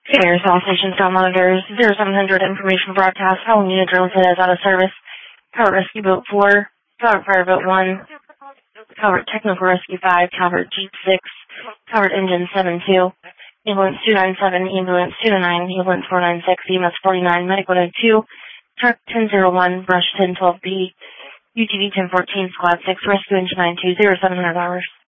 Air South Station Sound Monitors, 0700 information broadcast, Howling Unit Drill Set is out of service. Calvert Rescue Boat 4, Calvert Fire Boat 1, Calvert Technical Rescue 5, Calvert Jeep 6, Calvert Engine 72, Ambulance 297, Ambulance 209, Ambulance 496, EMS 49, Medic 102, Truck 1001, Brush 1012B, UTV 1014, Squad 6, Rescue Engine 920, 0700 hours.